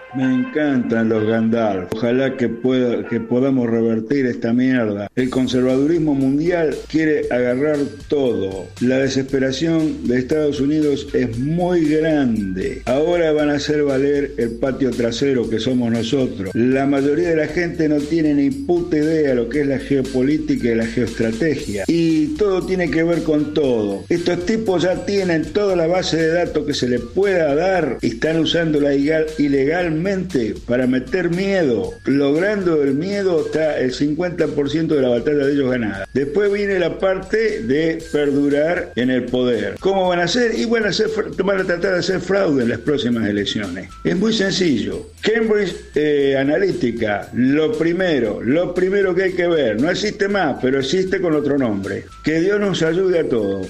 Me encantan los Gandalf. Ojalá que podamos revertir esta mierda. El conservadurismo mundial quiere agarrar todo. La desesperación de Estados Unidos es muy grande. Ahora van a hacer valer el patio trasero que somos nosotros. La mayoría de la gente no tiene ni puta idea de lo que es la geopolítica y la geoestrategia. Y todo tiene que ver con todo. Estos tipos ya tienen toda la base de datos que se les pueda dar y están usándola ilegalmente para meter miedo. Logrando el miedo está el 50% de la batalla de ellos ganada. Después viene la parte de perdurar en el poder. ¿Cómo van a hacer? Y van a tratar de hacer fraude en las próximas elecciones. Es muy sencillo. Cambridge Analytica, lo primero que hay que ver. No existe más, pero existe con otro nombre. Que Dios nos ayude a todos.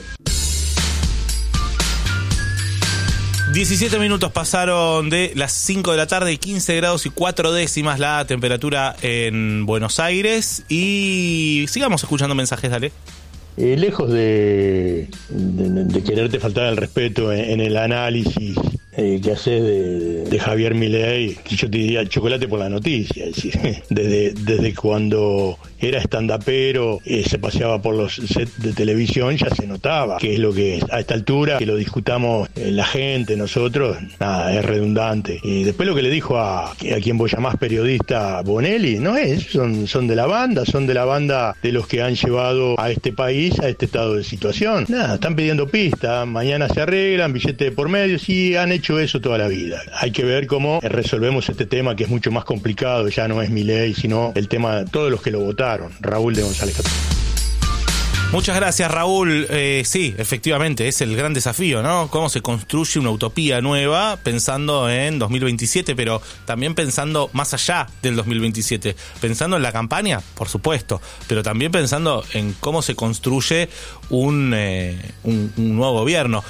17 minutos pasaron de las 5 de la tarde, 15 grados y 4 décimas la temperatura en Buenos Aires. Y sigamos escuchando mensajes, dale. Lejos de quererte faltar el respeto en el análisis que haces de Javier Milei, que yo te diría chocolate por la noticia, es decir, desde cuando era estandapero, se paseaba por los sets de televisión, ya se notaba que es lo que es. A esta altura, que lo discutamos la gente, nosotros, nada, es redundante. Y después lo que le dijo a quien vos llamás periodista, Bonelli, no es, son de la banda de los que han llevado a este país a este estado de situación. Nada, están pidiendo pistas, mañana se arreglan, billete de por medio, sí, han hecho eso toda la vida. Hay que ver cómo resolvemos este tema que es mucho más complicado, ya no es Milei, sino el tema de todos los que lo votaron. Raúl de González Catán. Muchas gracias, Raúl. Sí, efectivamente, es el gran desafío, ¿no? Cómo se construye una utopía nueva pensando en 2027, pero también pensando más allá del 2027. Pensando en la campaña, por supuesto, pero también pensando en cómo se construye un nuevo gobierno.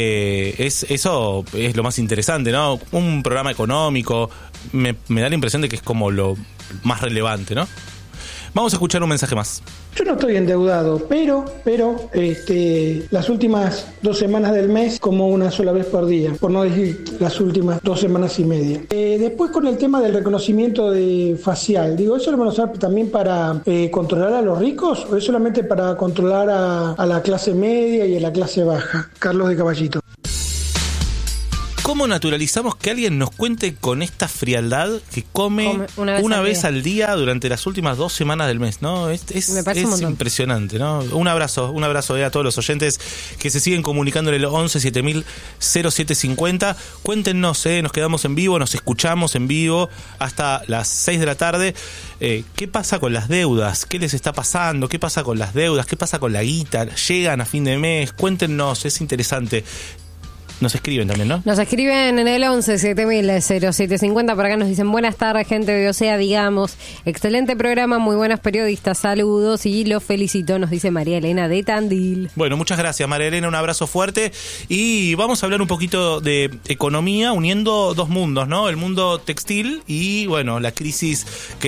Eso es lo más interesante, ¿no? Un programa económico, me da la impresión de que es como lo más relevante, ¿no? Vamos a escuchar un mensaje más. Yo no estoy endeudado, pero las últimas 2 semanas del mes como una sola vez por día, por no decir las últimas 2 semanas y media. Después con el tema del reconocimiento facial, digo, ¿eso lo van a usar también para controlar a los ricos o es solamente para controlar a la clase media y a la clase baja? Carlos de Caballito. ¿Cómo naturalizamos que alguien nos cuente con esta frialdad que come una vez al día durante las últimas 2 semanas del mes, ¿no? Es impresionante, ¿no? Un abrazo a todos los oyentes que se siguen comunicando en el 11 7000 0750. Cuéntenos, nos quedamos en vivo, nos escuchamos en vivo hasta las 6 de la tarde. ¿Qué pasa con las deudas? ¿Qué les está pasando? ¿Qué pasa con las deudas? ¿Qué pasa con la guita? ¿Llegan a fin de mes? Cuéntenos, es interesante. Nos escriben también, ¿no? Nos escriben en el 11 7000 0750. Por acá nos dicen: buenas tardes, gente de Osea, digamos. Excelente programa, muy buenos periodistas, saludos y los felicito, nos dice María Elena de Tandil. Bueno, muchas gracias, María Elena, un abrazo fuerte. Y vamos a hablar un poquito de economía uniendo 2 mundos, ¿no? El mundo textil y, bueno, la crisis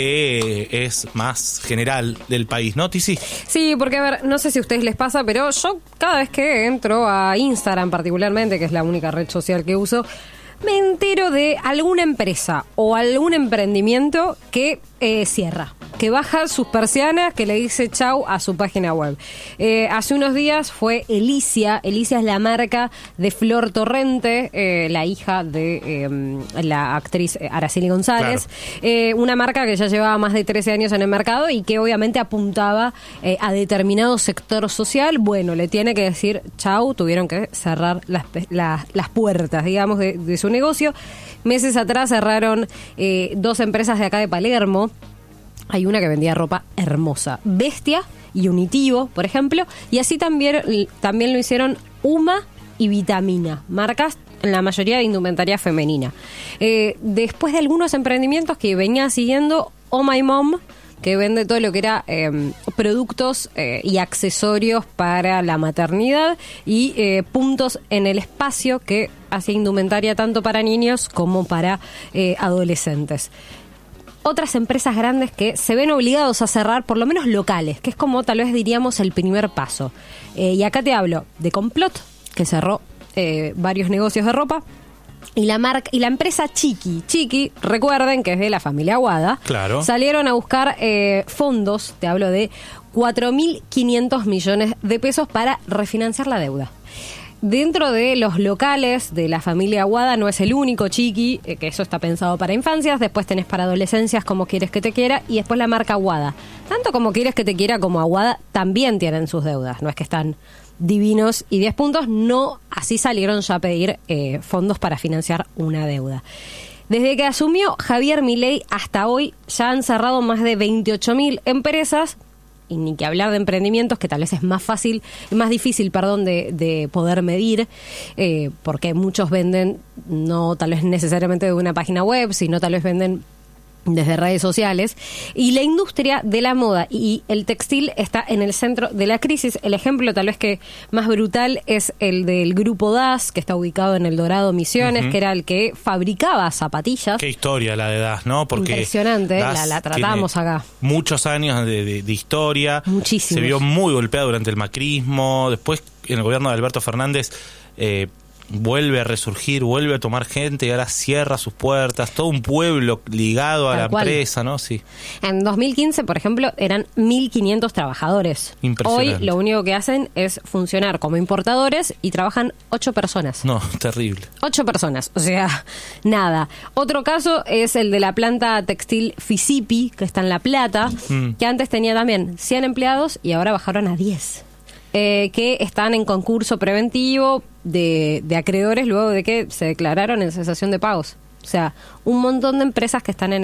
que es más general del país, ¿no, Tizi? Sí, porque, a ver, no sé si a ustedes les pasa, pero yo cada vez que entro a Instagram particularmente, que es la única red social que uso, me entero de alguna empresa o algún emprendimiento que cierra, que baja sus persianas, que le dice chau a su página web. Hace unos días fue Elicia. Elicia es la marca de Flor Torrente, la hija de la actriz Araceli González. Claro. Una marca que ya llevaba más de 13 años en el mercado y que obviamente apuntaba a determinado sector social. Bueno, le tiene que decir chau, tuvieron que cerrar las puertas, digamos, de su negocio. Meses atrás cerraron 2 empresas de acá de Palermo. Hay una que vendía ropa hermosa, Bestia y Unitivo, por ejemplo, y así también lo hicieron Uma y Vitamina, marcas en la mayoría de indumentaria femenina. Después de algunos emprendimientos que venía siguiendo, Oh My Mom, que vende todo lo que era productos y accesorios para la maternidad, y Puntos en el Espacio, que hacía indumentaria tanto para niños como para adolescentes. Otras empresas grandes que se ven obligados a cerrar, por lo menos locales, que es como tal vez diríamos el primer paso. Y acá te hablo de Complot, que cerró varios negocios de ropa. Y la empresa Chiqui, recuerden que es de la familia Aguada, claro, salieron a buscar fondos, te hablo de 4.500 millones de pesos para refinanciar la deuda. Dentro de los locales de la familia Aguada no es el único Chiqui, que eso está pensado para infancias, después tenés para adolescencias Como Quieres Que Te Quiera y después la marca Aguada. Tanto Como Quieres Que Te Quiera como Aguada también tienen sus deudas, no es que están divinos y 10 puntos, no, así salieron ya a pedir fondos para financiar una deuda. Desde que asumió Javier Milei hasta hoy ya han cerrado más de 28.000 empresas, y ni que hablar de emprendimientos, que tal vez es más difícil, de poder medir, porque muchos venden, no tal vez necesariamente de una página web, sino tal vez venden desde redes sociales, y la industria de la moda y el textil está en el centro de la crisis. El ejemplo tal vez que más brutal es el del Grupo DAS, que está ubicado en El Dorado, Misiones, que era el que fabricaba zapatillas. Qué historia la de DAS, ¿no? Porque impresionante, la tratamos acá. Muchos años de historia. Muchísimo. Se vio muy golpeada durante el macrismo, después en el gobierno de Alberto Fernández vuelve a resurgir, vuelve a tomar gente y ahora cierra sus puertas, todo un pueblo ligado a la empresa, ¿no? Sí. En 2015, por ejemplo, eran 1.500 trabajadores. Impresionante. Hoy lo único que hacen es funcionar como importadores y trabajan 8 personas. No, terrible. 8 personas, o sea, nada. Otro caso es el de la planta textil Fisipi, que está en La Plata, que antes tenía también 100 empleados y ahora bajaron a 10. Que están en concurso preventivo de acreedores luego de que se declararon en cesación de pagos. O sea, un montón de empresas que están en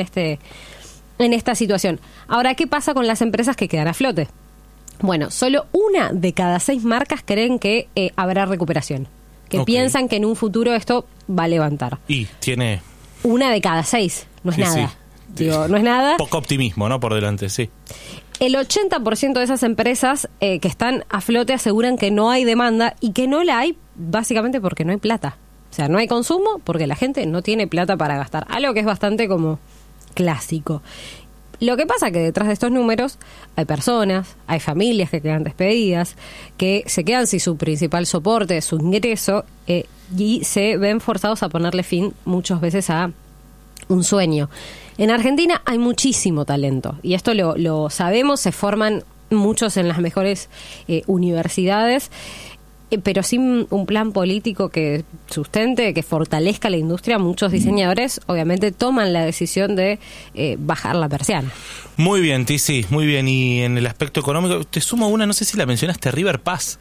esta situación. Ahora, ¿qué pasa con las empresas que quedan a flote? Bueno, solo 1 de cada 6 marcas creen que habrá recuperación. Que piensan que en un futuro esto va a levantar. Y tiene... 1 de cada 6, no es nada. Sí. Digo, no es nada. Poco optimismo, ¿no? Por delante, sí. El 80% de esas empresas que están a flote aseguran que no hay demanda y que no la hay básicamente porque no hay plata. O sea, no hay consumo porque la gente no tiene plata para gastar. Algo que es bastante como clásico. Lo que pasa que detrás de estos números hay personas, hay familias que quedan despedidas, que se quedan sin su principal soporte, su ingreso, y se ven forzados a ponerle fin muchas veces a un sueño. En Argentina hay muchísimo talento y esto lo sabemos, se forman muchos en las mejores universidades, pero sin un plan político que sustente, que fortalezca la industria, muchos diseñadores obviamente toman la decisión de bajar la persiana. Muy bien, Tizi, muy bien. Y en el aspecto económico, te sumo una, no sé si la mencionaste, River Pass.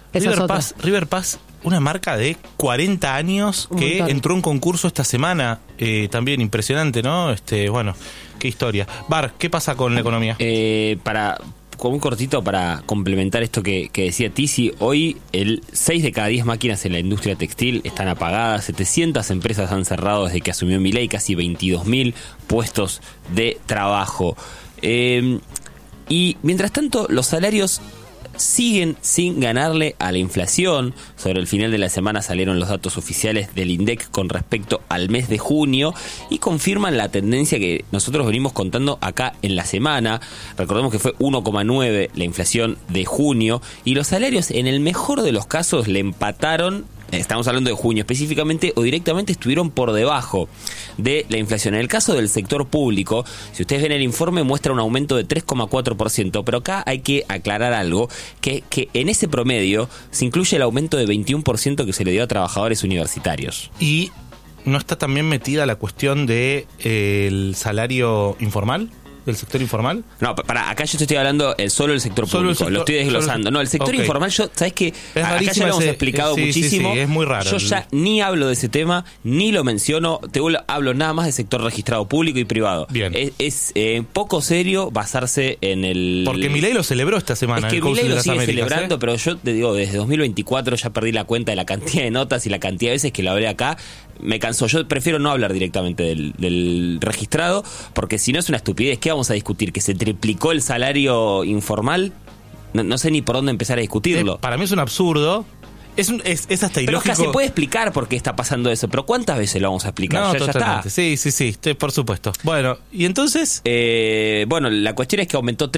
River Pass, una marca de 40 años que entró en concurso esta semana, también impresionante, ¿no? Bueno, qué historia. Bar, ¿qué pasa con la economía? Como muy cortito para complementar esto que decía Tizi, hoy 6 de cada 10 máquinas en la industria textil están apagadas, 700 empresas han cerrado desde que asumió Milei, casi 22.000 puestos de trabajo. Y mientras tanto, los salarios siguen sin ganarle a la inflación. Sobre el final de la semana salieron los datos oficiales del INDEC con respecto al mes de junio y confirman la tendencia que nosotros venimos contando acá en la semana. Recordemos que fue 1,9 la inflación de junio y los salarios en el mejor de los casos le empataron. Estamos hablando de junio específicamente, o directamente estuvieron por debajo de la inflación. En el caso del sector público, si ustedes ven el informe, muestra un aumento de 3,4%, pero acá hay que aclarar algo, que en ese promedio se incluye el aumento de 21% que se le dio a trabajadores universitarios. ¿Y no está también metida la cuestión de el salario informal? ¿Del sector informal? No, acá yo estoy hablando solo del sector público, lo estoy desglosando. No, el sector informal, ¿sabes qué? Acá ya lo hemos explicado muchísimo. Sí, es muy raro. Yo ya ni hablo de ese tema, ni lo menciono, hablo nada más del sector registrado público y privado. Bien. Es poco serio basarse en el... Porque Milei lo celebró esta semana. Es que Milei lo sigue celebrando, pero yo te digo, desde 2024 ya perdí la cuenta de la cantidad de notas y la cantidad de veces que lo hablé acá. Me cansó. Yo prefiero no hablar directamente del registrado, porque si no es una estupidez. ¿Qué vamos a discutir? ¿Que se triplicó el salario informal? No sé ni por dónde empezar a discutirlo. Para mí es un absurdo. Es hasta ilógico. Pero se puede explicar por qué está pasando eso, pero ¿cuántas veces lo vamos a explicar? No, ya totalmente. está. Sí, por supuesto. Bueno, y entonces... Bueno, la cuestión es que aumentó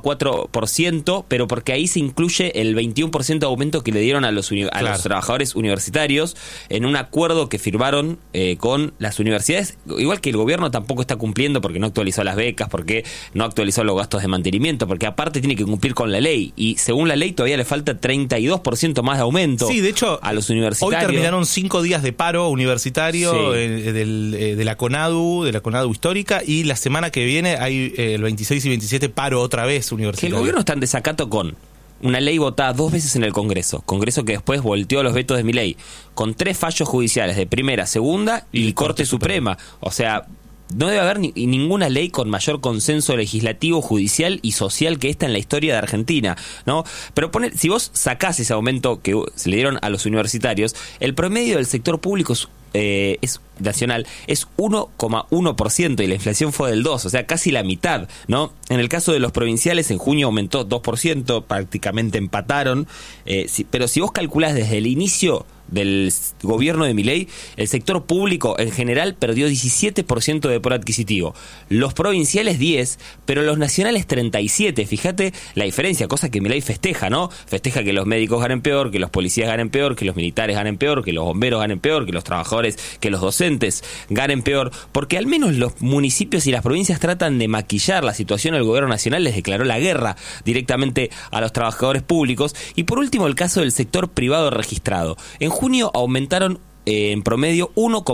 3,4%, pero porque ahí se incluye el 21% de aumento que le dieron a los trabajadores universitarios en un acuerdo que firmaron con las universidades, igual que el gobierno tampoco está cumpliendo porque no actualizó las becas, porque no actualizó los gastos de mantenimiento, porque aparte tiene que cumplir con la ley, y según la ley todavía le falta 32% más de aumento. Sí, de hecho, a los universitarios. Hoy terminaron 5 días de paro universitario de la CONADU histórica, y la semana que viene hay el 26 y 27 paro otra vez universitario. Que el gobierno está en desacato con una ley votada 2 veces en el Congreso que después volteó los vetos de Milei, con 3 fallos judiciales de primera, segunda y Corte Suprema. O sea, no debe haber ninguna ley con mayor consenso legislativo, judicial y social que esta en la historia de Argentina, ¿no? Pero si vos sacás ese aumento que se le dieron a los universitarios, el promedio del sector público es nacional es 1,1% y la inflación fue del 2%, o sea, casi la mitad, ¿no? En el caso de los provinciales, en junio aumentó 2%, prácticamente empataron, pero si vos calculás desde el inicio del gobierno de Milei, el sector público en general perdió 17% de poder adquisitivo, los provinciales 10%, pero los nacionales 37%. Fíjate la diferencia, cosa que Milei festeja, ¿no? Festeja que los médicos ganen peor, que los policías ganen peor, que los militares ganen peor, que los bomberos ganen peor, que los trabajadores, que los docentes ganen peor, porque al menos los municipios y las provincias tratan de maquillar la situación. El gobierno nacional les declaró la guerra directamente a los trabajadores públicos. Y por último, el caso del sector privado registrado. En junio aumentaron en promedio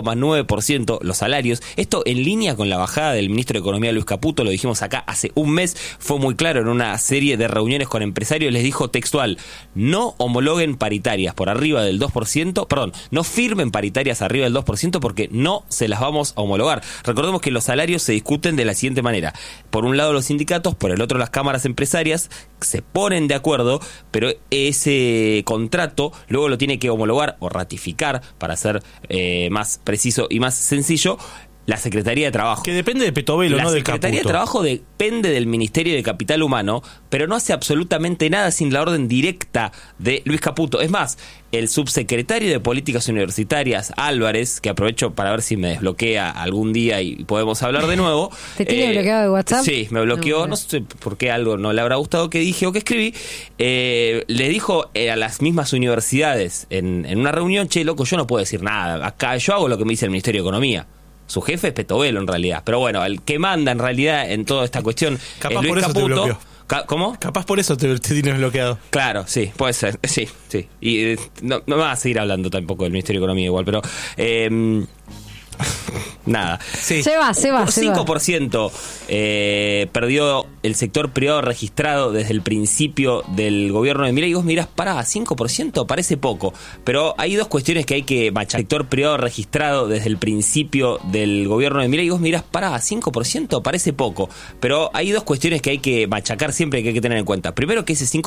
1,9% los salarios. Esto en línea con la bajada del ministro de Economía, Luis Caputo. Lo dijimos acá hace un mes, fue muy claro en una serie de reuniones con empresarios. Les dijo textual: no homologuen paritarias por arriba del 2%, perdón, no firmen paritarias arriba del 2% porque no se las vamos a homologar. Recordemos que los salarios se discuten de la siguiente manera: por un lado los sindicatos, por el otro las cámaras empresarias se ponen de acuerdo, pero ese contrato luego lo tiene que homologar o ratificar, para ser más preciso y más sencillo, la Secretaría de Trabajo. Que depende de Petovelo, no de Caputo. La Secretaría de Trabajo depende del Ministerio de Capital Humano, pero no hace absolutamente nada sin la orden directa de Luis Caputo. Es más, el subsecretario de Políticas Universitarias, Álvarez, que aprovecho para ver si me desbloquea algún día y podemos hablar de nuevo. ¿Te tiene bloqueado de WhatsApp? Sí, me bloqueó. No sé por qué algo no le habrá gustado que dije o que escribí. Le dijo a las mismas universidades en una reunión: che, loco, yo no puedo decir nada. Acá yo hago lo que me dice el Ministerio de Economía. Su jefe es Petovelo en realidad, pero bueno, el que manda en realidad en toda esta cuestión capaz es Luis por eso Caputo. Te bloqueó. ¿Cómo? Capaz por eso te tienes bloqueado. Claro, sí, puede ser, sí. Y no me vas a seguir hablando tampoco del Ministerio de Economía igual, pero nada. Sí. Se va. 5% perdió el sector privado registrado desde el principio del gobierno de Milei. Y vos mirás, 5% parece poco, pero hay dos cuestiones que hay que machacar. El sector privado registrado desde el principio del gobierno de Milei. Y vos mirás, 5% parece poco, pero hay dos cuestiones que hay que machacar siempre, que hay que tener en cuenta. Primero, que ese 5%